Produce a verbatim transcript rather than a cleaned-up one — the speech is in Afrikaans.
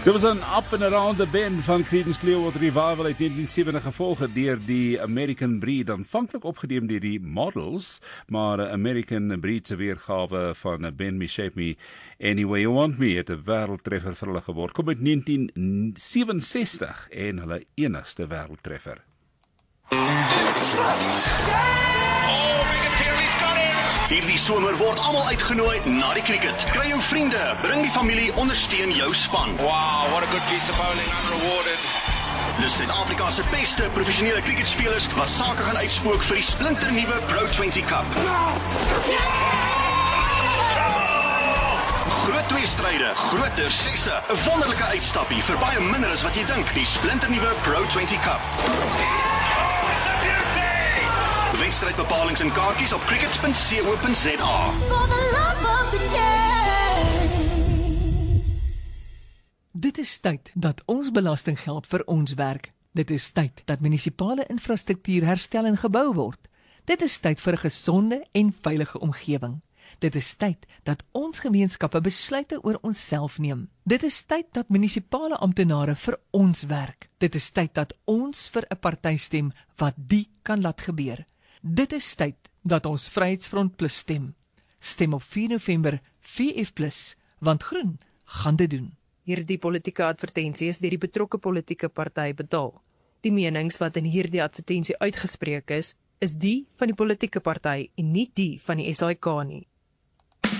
Dit was een up and around the bend van Creedence Clearwater Revival uit negentien seventy gevolge deur die American Breed, aanvanklik opgeneem deur die Models, maar American Breed se weergawe van Bend Me, Shape Me, Anyway You Want Me het 'n wêreldtreffer vir hulle geword. Kom uit negentien seventy-six en hulle enigste wêreldtreffer. Hierdie somer word almal uitgenooi na die cricket. Kry jou vriende, bring die familie, ondersteun jou span. Wow, what a good piece of bowling, unrewarded. Dis Suid-Afrika se beste professionele cricketspelers wat sake gaan uitspook vir die splinternuwe Pro twenty Cup. Groot twee stryde, groter sesse, 'n wonderlike uitstappie vir baie minder as wat jy dink. Die splinternuwe Pro twenty Cup. Wedstrydbepalings en kaartjies op cricket punt co punt za. Dit is tyd dat ons belastinggeld vir ons werk. Dit is tyd dat munisipale infrastruktuur herstel en gebou word. Dit is tyd vir 'n gesonde en veilige omgewing. Dit is tyd dat ons gemeenskappe besluite oor onsself neem. Dit is tyd dat munisipale amptenare vir ons werk. Dit is tyd dat ons vir 'n party stem wat die kan laat gebeur. Dit is tyd dat ons Vryheidsfront Plus stem. Stem op vier November V F plus, want groen gaan dit doen. Hierdie politieke advertensie is deur die betrokke politieke party betaal. Die menings wat in hierdie advertensie uitgespreek is, is die van die politieke party en nie die van die S A I K nie.